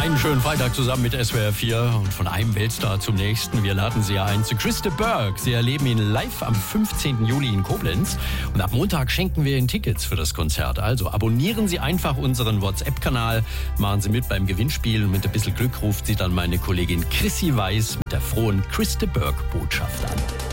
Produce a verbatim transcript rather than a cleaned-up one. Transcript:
Einen schönen Freitag zusammen mit S W R vier und von einem Weltstar zum nächsten. Wir laden Sie ein zu Chris de Burgh. Sie erleben ihn live am fünfzehnten Juli in Koblenz. Und ab Montag schenken wir Ihnen Tickets für das Konzert. Also abonnieren Sie einfach unseren WhatsApp-Kanal, machen Sie mit beim Gewinnspiel und mit ein bisschen Glück ruft Sie dann meine Kollegin Chrissy Weiß mit der frohen Chris de Burgh-Botschaft an.